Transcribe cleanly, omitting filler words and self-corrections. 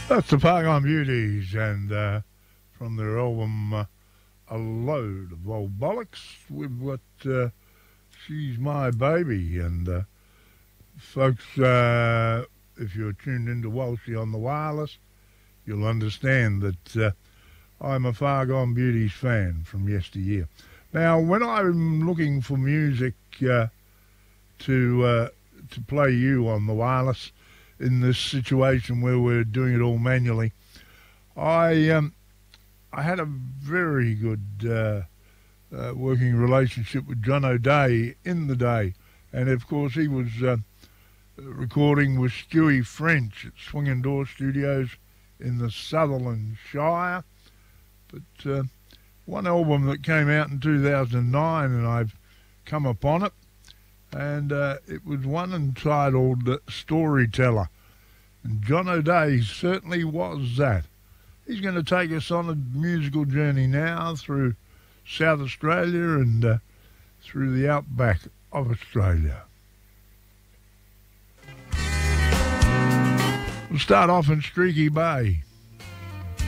That's the Paragon Beauties, and from their album A Load of Old Bollocks, we've got She's My Baby. And folks, if you're tuned into Walshy on the wireless, you'll understand that I'm a Far Gone Beauties fan from yesteryear. Now, when I'm looking for music to play you on the wireless in this situation where we're doing it all manually, I had a very good working relationship with John O'Day in the day, and of course he was recording with Stewie French at Swinging Door Studios in the Sutherland Shire. But one album that came out in 2009, and I've come upon it, and it was one entitled Storyteller. And John O'Day certainly was that. He's going to take us on a musical journey now through South Australia and through the outback of Australia. We'll start off in Streaky Bay.